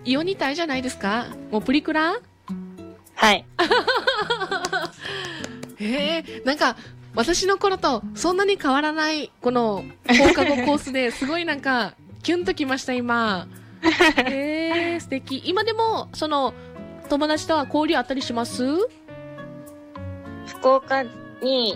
イオニタイじゃないですか？もうプリクラ？ はい。 なんか、私の頃とそんなに変わらない、この放課後コースですごいなんか、キュンときました、今。素敵。今でも、その、友達とは交流あったりします？ 福岡に、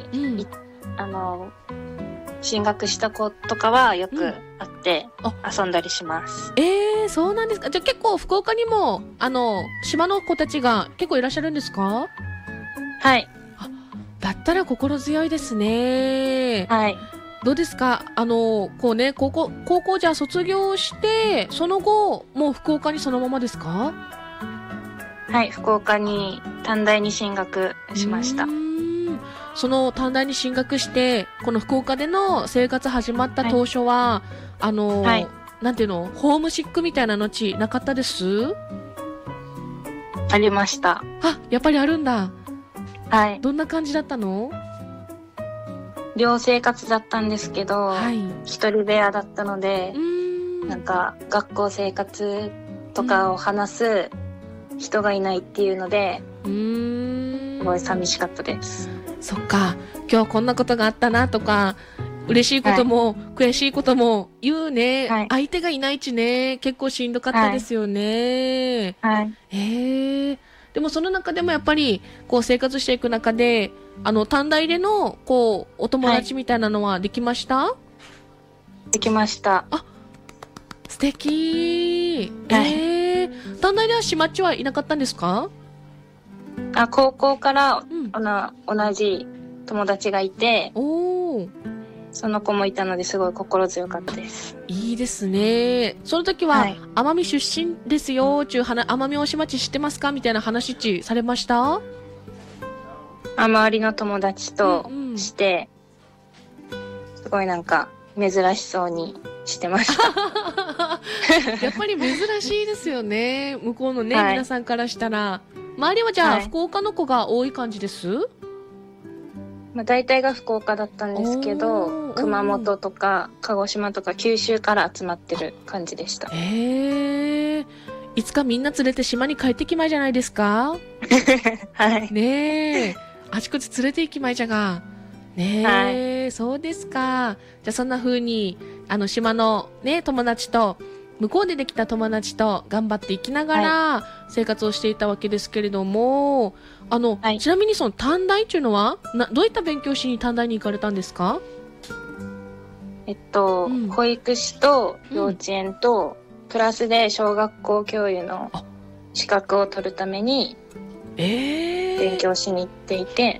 進学した子とかはよく会って遊んだりします。 そうなんですか。じゃあ結構福岡にも、島の子たちが結構いらっしゃるんですか？ はい。 だったら心強いですね。 はい。 どうですか？こうね、高校じゃあ卒業して、その後、もう福岡にそのままですか？ はい、福岡に、短大に進学しました。 その短大に進学して、この福岡での生活始まった当初は、はい、なんていうの、ホームシックみたいなのちなかったです？ ありました。 やっぱりあるんだ。 はい。 どんな感じだったの？ 寮生活だったんですけど、はい、一人部屋だったので、なんか学校生活とかを話す人がいないっていうので、すごい寂しかったです。 そっか。今日はこんなことがあったなとか、嬉しいことも、悔しいことも言うね、はい。相手がいないちね、結構しんどかったですよね。 はい。 でもその中でもやっぱり、こう生活していく中で、短大での、こう、お友達みたいなのはできました？ できました。 素敵。短大では島っちはいなかったんですか？ 高校から、同じ友達がいて、その子もいたのですごい心強かったです。 いいですね。その時は、奄美出身ですよ、奄美大島町知ってますかみたいな話されました？ 周りの友達として、すごいなんか珍しそうにしてました。 やっぱり珍しいですよね。向こうのね、皆さんからしたら。周りはじゃあ、福岡の子が多い感じです？ 大体が福岡だったんですけど、熊本とか鹿児島とか九州から集まってる感じでした。 いつかみんな連れて島に帰ってきまいじゃないですか？ はい。 ねえ。あちこち連れて行きまいじゃが。ねえ、はい、そうですか。じゃあそんな風に、島のね、友達と、向こうでできた友達と頑張っていきながら生活をしていたわけですけれども、ちなみにその短大っていうのは、どういった勉強しに短大に行かれたんですか？ 保育士と幼稚園と、プラスで小学校教諭の資格を取るために、勉強しに行っていて。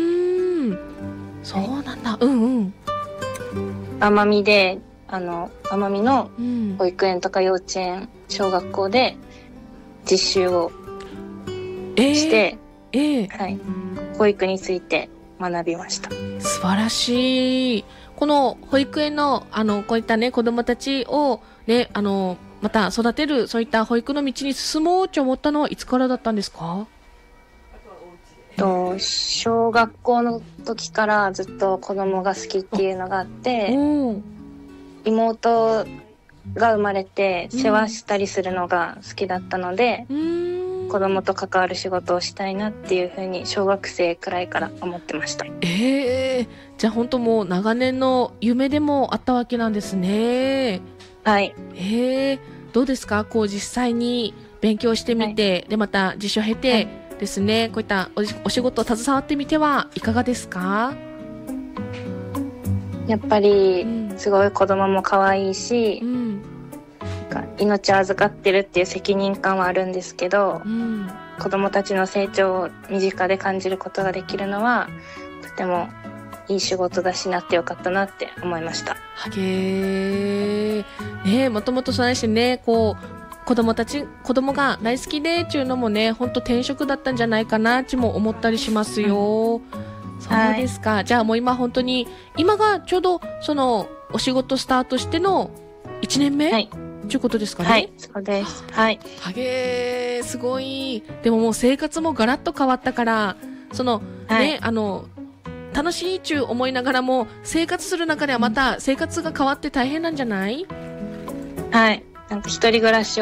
そうなんだ。 奄美で、奄美の保育園とか幼稚園、小学校で実習をして、はい、保育について学びました。 素晴らしい。この保育園の、こういったね、子供たちをね、また育てる、そういった保育の道に進もうと思ったのはいつからだったんですか？ 小学校の時からずっと子供が好きっていうのがあって、妹が生まれて世話したりするのが好きだったので、子供と関わる仕事をしたいなっていうふうに小学生くらいから思ってました。 じゃあ本当もう長年の夢でもあったわけなんですね。 はい。 どうですか？こう実際に勉強してみて、でまた実習を経てですね、こういったお仕事を携わってみてはいかがですか？ やっぱりすごい子供も可愛いし、なんか命を預かってるっていう責任感はあるんですけど、子供たちの成長を身近で感じることができるのはとてもいい仕事だしなってよかったなって思いました。 もともとそうですね、こう子供が大好きでっていうのもね、本当転職だったんじゃないかなっても思ったりしますよ。そうですか。じゃあもう今本当に、今がちょうどそのお仕事スタートしての1年目、っていうことですかね。 はい、そうです。はい。 すごい。でももう生活もガラッと変わったから、その、ね、楽しいっちゅう思いながらも、生活する中ではまた生活が変わって大変なんじゃない？ はい。なんか一人暮らし